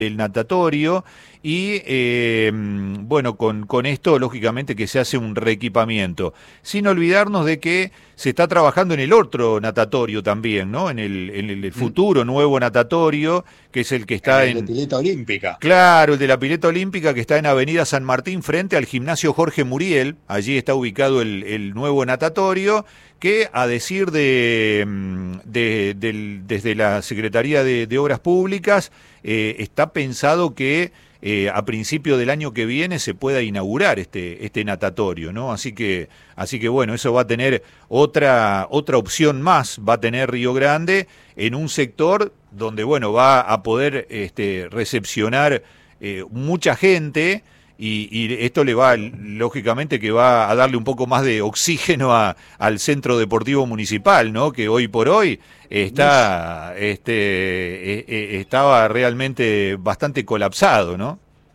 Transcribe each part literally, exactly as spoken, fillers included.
el natatorio y eh, bueno, con, con esto lógicamente que se hace un reequipamiento, sin olvidarnos de que se está trabajando en el otro natatorio también, ¿no? En el, en el futuro nuevo natatorio, que es el que está el en... de pileta olímpica. Claro, el de la pileta olímpica, que está en Avenida San Martín frente al gimnasio Jorge Muriel. Allí está ubicado el, el nuevo natatorio, que a decir de, de, de desde la Secretaría de, de Obras Públicas eh, está pensado que eh, a principio del año que viene se pueda inaugurar este, este natatorio, ¿no? Así que, así que bueno, eso va a tener otra, otra opción más, va a tener Río Grande en un sector donde, bueno, va a poder este, recepcionar eh, mucha gente. Y, y esto le va, lógicamente, que va a darle un poco más de oxígeno a, al centro deportivo municipal, ¿no? Que hoy por hoy está, este, eh, eh, estaba realmente bastante colapsado, ¿no?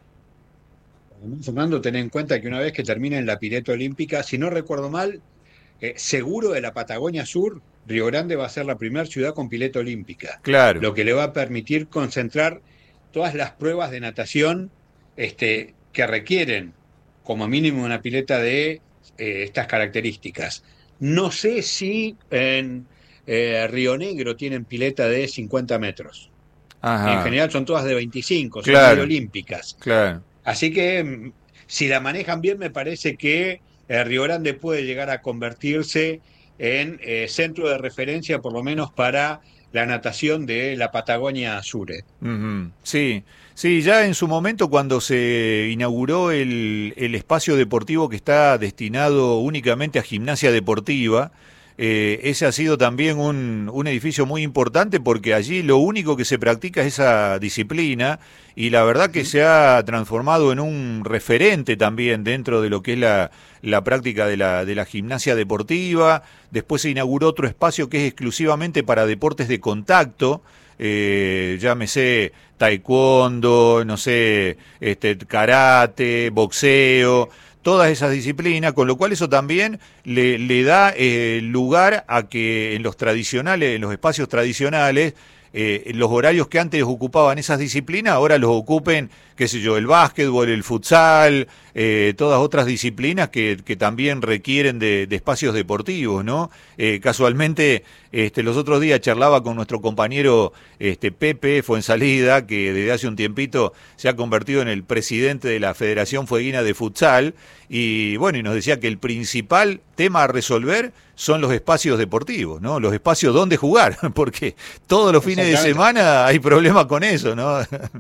Fernando, ten en cuenta que una vez que termine en la pileta olímpica, si no recuerdo mal, eh, seguro de la Patagonia Sur, Río Grande va a ser la primera ciudad con pileta olímpica. Claro. Lo que le va a permitir concentrar todas las pruebas de natación, este, que requieren como mínimo una pileta de eh, estas características. No sé si en eh, Río Negro tienen pileta de cincuenta metros. Ajá. En general son todas de veinticinco, son Claro. medio olímpicas. Claro. Así que si la manejan bien, me parece que eh, Río Grande puede llegar a convertirse en eh, centro de referencia, por lo menos para la natación de la Patagonia Sur. Uh-huh. Sí, sí, ya en su momento cuando se inauguró el, el espacio deportivo que está destinado únicamente a gimnasia deportiva, eh, ese ha sido también un, un edificio muy importante porque allí lo único que se practica es esa disciplina y la verdad que se ha transformado en un referente también dentro de lo que es la, la práctica de la, de la gimnasia deportiva. Después se inauguró otro espacio que es exclusivamente para deportes de contacto, eh, llámese taekwondo, no sé, este, karate, boxeo, todas esas disciplinas, con lo cual eso también le, le da eh, lugar a que en los tradicionales, en los espacios tradicionales, eh, los horarios que antes ocupaban esas disciplinas, ahora los ocupen, qué sé yo, el básquetbol, el futsal, eh, todas otras disciplinas que, que también requieren de, de espacios deportivos, ¿no? Eh, casualmente, este, los otros días charlaba con nuestro compañero este, Pepe Fuensalida, que desde hace un tiempito se ha convertido en el presidente de la Federación Fueguina de Futsal, y bueno, y nos decía que el principal tema a resolver son los espacios deportivos, ¿no? Los espacios donde jugar, porque todos los fines de semana hay problemas con eso, ¿no?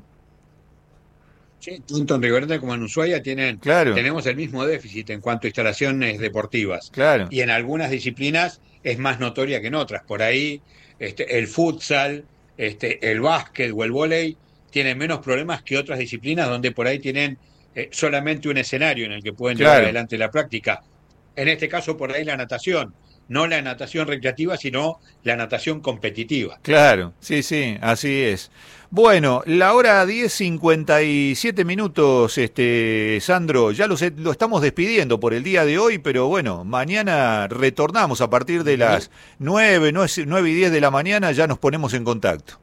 Sí, tanto en Río Grande como en Ushuaia tienen, claro. tenemos el mismo déficit en cuanto a instalaciones deportivas. Claro. Y en algunas disciplinas es más notoria que en otras. Por ahí este, el futsal, este, el básquet o el vóley tienen menos problemas que otras disciplinas donde por ahí tienen eh, solamente un escenario en el que pueden claro. llevar adelante la práctica. En este caso por ahí la natación. No la natación recreativa, sino la natación competitiva. Claro, sí, sí, así es. Bueno, la hora diez cincuenta y siete minutos, este, Sandro, ya lo, lo estamos despidiendo por el día de hoy, pero bueno, mañana retornamos a partir de las nueve, nueve y diez de la mañana, ya nos ponemos en contacto.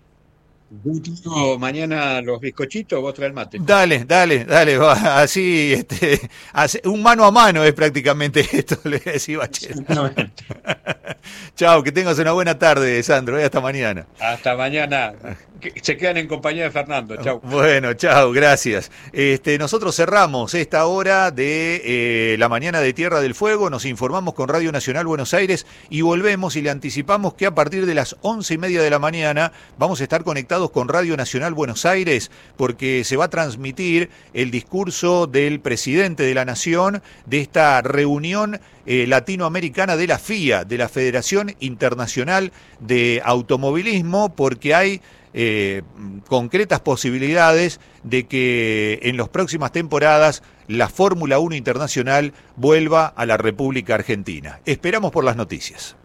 Yo mañana los bizcochitos, vos traes el mate. Dale, dale, dale, va, así, este, así, un mano a mano es prácticamente esto, le decía Bachelet. Chao, que tengas una buena tarde, Sandro, hasta mañana. Hasta mañana. Se quedan en compañía de Fernando, chao. Bueno, chao, gracias. Este, nosotros cerramos esta hora de eh, la mañana de Tierra del Fuego, nos informamos con Radio Nacional Buenos Aires y volvemos y le anticipamos que a partir de las once y media de la mañana vamos a estar conectados con Radio Nacional Buenos Aires porque se va a transmitir el discurso del presidente de la Nación de esta reunión eh, latinoamericana de la F I A, de la Federación Internacional de Automovilismo, porque hay Eh, concretas posibilidades de que en las próximas temporadas la Fórmula uno Internacional vuelva a la República Argentina. Esperamos por las noticias.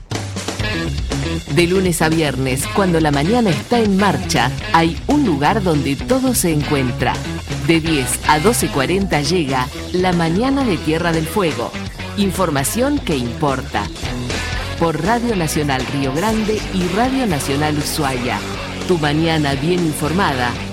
De lunes a viernes, cuando la mañana está en marcha, hay un lugar donde todo se encuentra. De diez a doce cuarenta llega La Mañana de Tierra del Fuego. Información que importa. Por Radio Nacional Río Grande y Radio Nacional Ushuaia. Tu mañana bien informada